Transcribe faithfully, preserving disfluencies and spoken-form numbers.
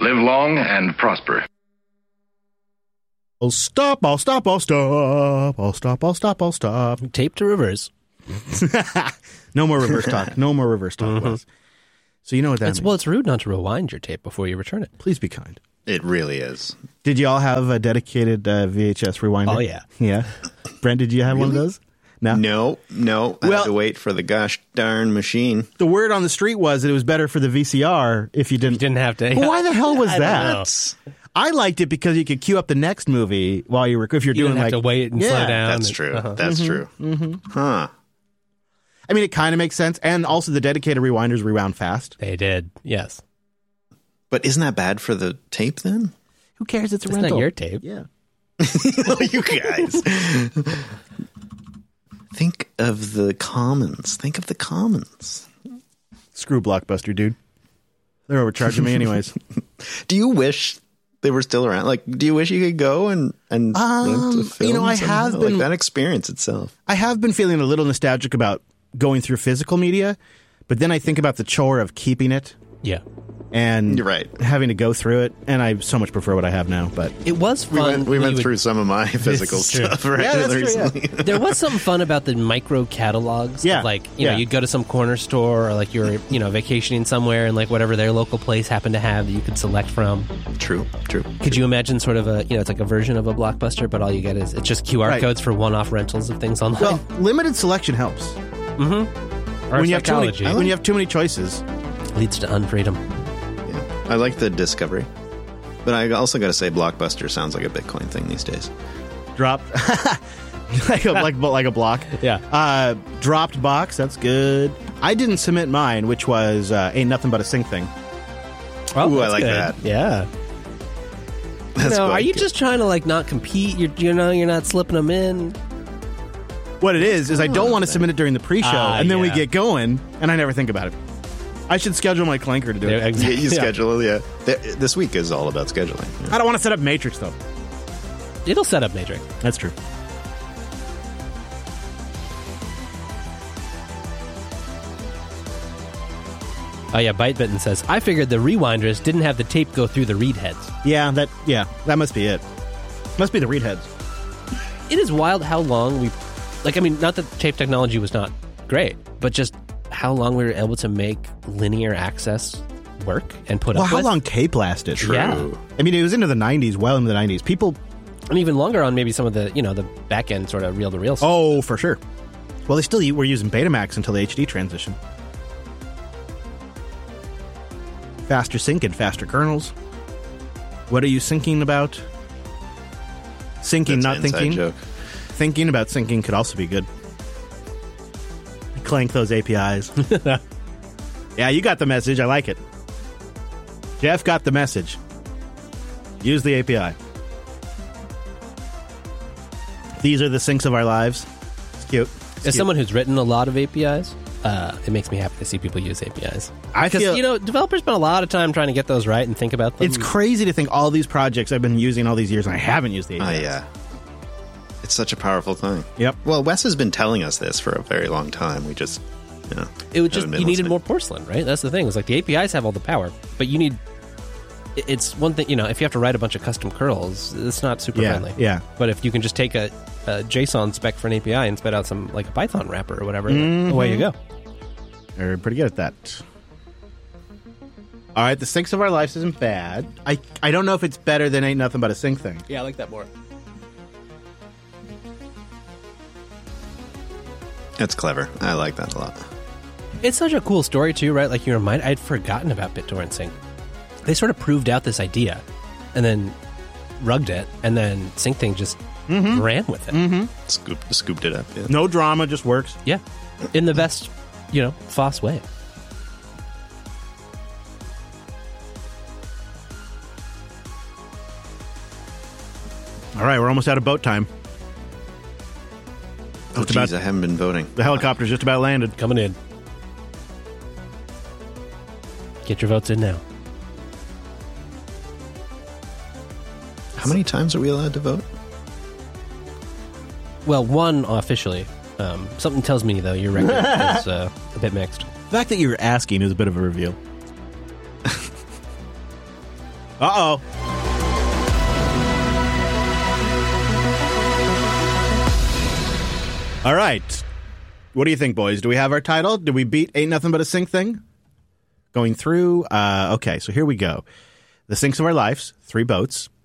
Live long and prosper. I'll stop, I'll stop, I'll stop, I'll stop, I'll stop, I'll stop. Tape to reverse. No more reverse talk. No more reverse talk. Mm-hmm. So you know what that it's, means. Well, it's rude not to rewind your tape before you return it. Please be kind. It really is. Did you all have a dedicated uh, V H S rewinder? Oh, yeah. Yeah. Brent, did you have Really? one of those? No. No, no. I Well- had to wait for the gosh darn machine. The word on the street was that it was better for the V C R if you didn't. You didn't have to. But why the hell was I don't that? know. I liked it because you could queue up the next movie while you were, if you're You doing didn't have like. to wait and yeah, slow down. That's and- true. uh-huh. That's true. Mm-hmm. Huh. I mean, it kind of makes sense. And also the dedicated rewinders rewound fast. They did, yes. But isn't that bad for the tape then? Who cares? It's a It's rental. not your tape. Yeah. You guys. Think of the commons. Think of the commons. Screw Blockbuster, dude. They're overcharging me anyways. Do you wish they were still around? Like, do you wish you could go and, and Um, rent a you film? know, I somehow? have Like, been- that experience itself. I have been feeling a little nostalgic about going through physical media, but then I think about the chore of keeping it Yeah. and You're right. having to go through it, and I so much prefer what I have now. But It was We fun. went, we when went you would- through some of my physical It's true. stuff right Yeah, that's true, yeah. recently. There was something fun about the micro catalogs. Yeah, Of like, you yeah. know, you'd go to some corner store or like you're, you know, vacationing somewhere and like whatever their local place happened to have that you could select from. True, true. Could you imagine sort of a, you know, it's like a version of a Blockbuster, but all you get is it's just Q R Right. codes for one-off rentals of things online. well, limited selection helps. Our When you have too many, psychology when you have too many choices. leads to unfreedom. Yeah. I like the discovery. But I also got to say, Blockbuster sounds like a Bitcoin thing these days. Dropped like a like, like a block. Yeah. Uh, dropped box. That's good. I didn't submit mine, which was uh, ain't nothing but a sync thing. Oh, Ooh, I that's like good. that. Yeah. That's you know, quite are you good. just trying to like not compete? You're, you know, you're not slipping them in. What it is is I don't want to submit it during the pre-show, Ah, and then we yeah. get going, and I never think about it. I should schedule my clanker to do Yeah, it. Yeah, exactly. you Yeah. schedule, yeah. Th- This week is all about scheduling. Yeah. I don't want to set up Matrix though. It'll set up Matrix. That's true. Oh yeah, Bitebitten says, I figured the rewinders didn't have the tape go through the read heads. Yeah, that yeah, that must be it. Must be the read heads. It is wild how long we, like, I mean, not that tape technology was not great, but just how long we were able to make linear access work and put Well, up how with. long tape lasted? True. Yeah. I mean, it was into the nineties, well into the nineties. People, And even longer on maybe some of the, you know, the back end sort of reel-to-reel stuff. oh, for sure. Well, they still were using Betamax until the H D transition. Faster syncing, faster kernels. What are you syncing about? Syncing, That's not an inside thinking. joke. Thinking about syncing could also be good. Clank those A P Is. Yeah, you got the message. I like it. Jeff got the message. Use the A P I. These are the syncs of our lives. It's cute. It's As cute. someone who's written a lot of A P Is, uh, it makes me happy to see people use A P Is. I Because, feel you know, developers spend a lot of time trying to get those right and think about them. it's crazy to think all these projects I've been using all these years and I haven't used the A P Oh, Is. yeah. It's such a powerful thing. Yep. Well, Wes has been telling us this for a very long time. We just, you know. It would just haven't been you needed listening. more porcelain, right? That's the thing. It's like the A P Is have all the power, but you need. it- It's one thing, you know. If you have to write a bunch of custom curls, it's not super Yeah, friendly. yeah. But if you can just take a, a JSON spec for an A P I and spit out some like a Python wrapper or whatever, Mm-hmm. away you go. They're pretty good at that. All right, the syncs of our lives isn't bad. I I don't know if it's better than Ain't Nothing But a Sync thing. Yeah, I like that more. It's clever. I like that a lot. It's such a cool story too, right? Like you remind, I'd forgotten about BitTorrent Sync. They sort of proved out this idea, and then rugged it, and then Sync Thing just ran with it. Mm-hmm. Scooped, scooped it up. Yeah. No drama, just works. Yeah, in the best, you know, Foss way. All right, we're almost out of boat time. Oh, Just about- jeez, I haven't been voting. The helicopter's just about landed. Coming in. Get your votes in now. How many times are we allowed to vote? Well, one officially. Um, something tells me, though, your record is uh, a bit mixed. The fact that you're asking is a bit of a reveal. Uh-oh. All right. What do you think, boys? Do we have our title? Did we beat Ain't Nothing But a Sink Thing? Going through. Uh, okay, so here we go. The Sinks of Our Lives, three boats.